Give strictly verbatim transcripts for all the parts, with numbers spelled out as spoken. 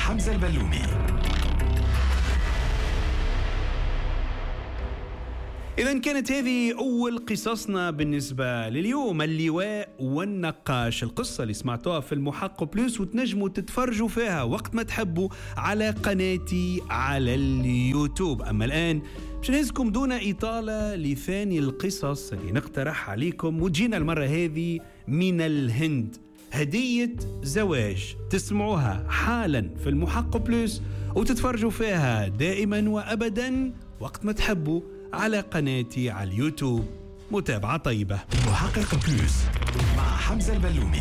حمزة البلومي. إذا كانت هذه أول قصصنا بالنسبة لليوم، اللواء والنقاش. القصة اللي سمعتوها في المحقق بلوس وتنجموا تتفرجوا فيها وقت ما تحبوا على قناتي على اليوتيوب. أما الآن باش نهزكم دون إطالة لثاني القصص اللي نقترح عليكم، وتجينا المرة هذه من الهند. هدية زواج، تسمعوها حالا في المحقق بلوس وتتفرجوا فيها دائما وأبدا وقت ما تحبوا على قناتي على اليوتيوب. متابعة طيبة. محقق بلوس مع حمزة البلومي.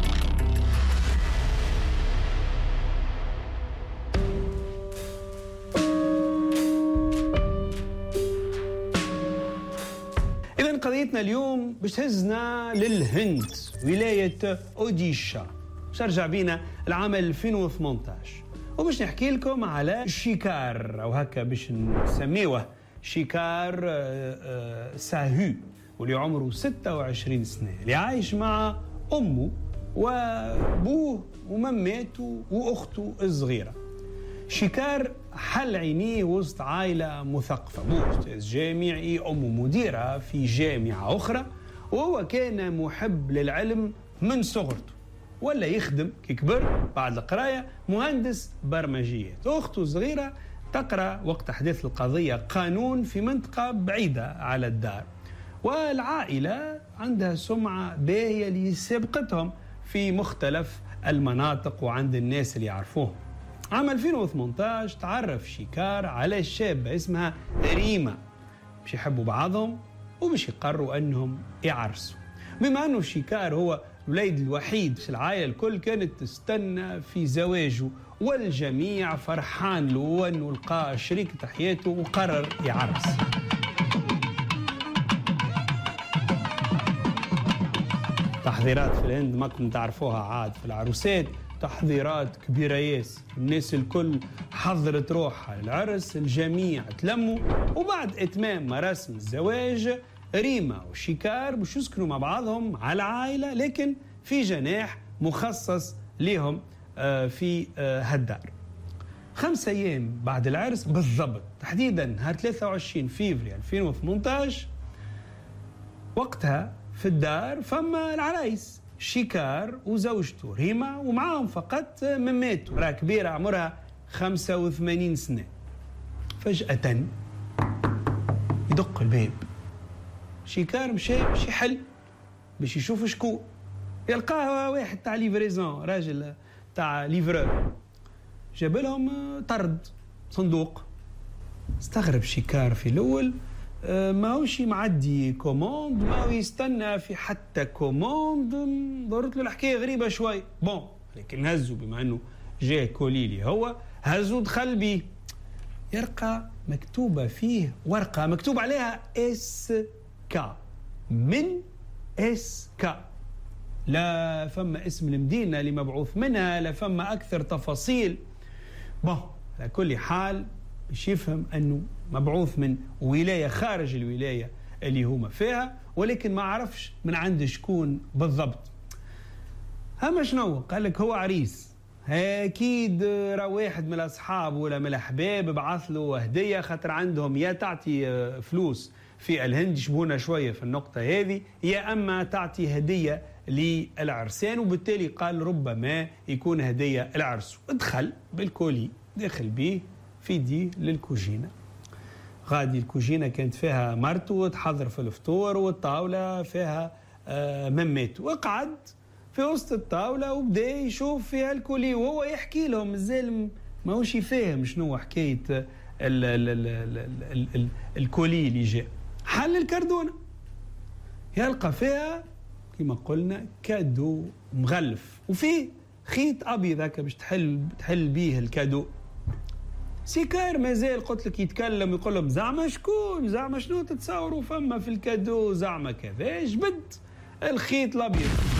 إذن قضيتنا اليوم باش تهزنا للهند، ولاية أوديشا. باش نرجع بينا العام ألفين وثمانية عشر وباش نحكي لكم على شيكار، أو هكا باش نسميوه شيكار ساهو، واللي عمره ستة وعشرين سنة، اللي عايش مع أمه وأبوه ومماته وأخته الصغيرة. شيكار حل عينيه وسط عائلة مثقفة، أبوه أستاذ جامعي، أمه مديرة في جامعة أخرى، وهو كان محب للعلم من صغرته، ولا يخدم كي كبر بعد القراية مهندس برمجيات. أخته الصغيرة تقرأ وقت أحداث القضية قانون في منطقة بعيدة على الدار، والعائلة عندها سمعة باهية لسابقتهم في مختلف المناطق وعند الناس اللي يعرفوهم. عام ألفين وثمانية عشر تعرف شيكار على شابة اسمها ريما، باش يحبوا بعضهم وباش يقرروا أنهم يعرسوا. بما أنه شيكار هو الوليد الوحيد في العائلة، الكل كانت تستنى في زواجه، والجميع فرحان له أنه لقى شريكة حياته وقرر يعرس. تحضيرات في الهند ما كنت تعرفوها عاد في العروسات، تحضيرات كبيرة ياس، الناس الكل حضرت روحها للعرس، الجميع تلموا، وبعد إتمام مراسم الزواج ريما وشيكار باش يسكنوا مع بعضهم على العائلة، لكن في جناح مخصص لهم في هالدار. خمس أيام بعد العرس بالضبط، تحديدا نهار ثلاثة وعشرين فيفري ألفين وثمانية عشر، وقتها في الدار فما العرايس شيكار وزوجته ريما، ومعاهم فقط مماته راه كبيرة عمرها خمسة وثمانين سنة. فجأة يدق الباب، شيكار مشى باش يحل باش يشوف شكون، يلقاه واحد تاع ليفريزون، راجل تاع ليفرور، جاب لهم طرد صندوق. استغرب شيكار في الاول، ماهوش معدي كوموند، ما يستنى في حتى كوموند، ضرت له الحكايه غريبه شوي. بون لكن هزوا، بما انه جاء كوليلي هو هزوا دخل بيه، يرقى مكتوبه فيه ورقه مكتوب عليها اس كا، من اس كا، لا فما اسم المدينة اللي مبعوث منها، لا فما أكثر تفاصيل. بون على كل حال باش يفهم أنه مبعوث من ولاية خارج الولاية اللي هما فيها، ولكن ما عرفش من عند شكون بالضبط. أما شنو قال لك؟ هو عريس، أكيد راه واحد من الأصحاب ولا من الأحباب بعث له هدية، خاطر عندهم يا تعطي فلوس في الهند يشبهونا شوية في النقطة هذه، يا أما تعطي هدية للعرسان، وبالتالي قال ربما يكون هدية العرس. ادخل بالكولي، داخل به في دي للكوجينة. غادي الكوجينة كانت فيها مرته تحضر في الفطور، والطاولة فيها آه ممات، وقعد في وسط الطاولة وبدأ يشوف فيها الكولي، وهو يحكي لهم مازال ماهوش يفهم شنو حكاية ال ال ال ال ال الكولي اللي جاء. حل الكردونة، يلقى فيها كما قلنا كادو مغلف، وفيه خيط ابيض هكا باش تحل تحل بيه الكادو. سيكار مازال قلت لك يتكلم ويقول لهم زعما شكون، زعما شنو تتصوروا فما في الكادو، زعما كذا، جبد الخيط الابيض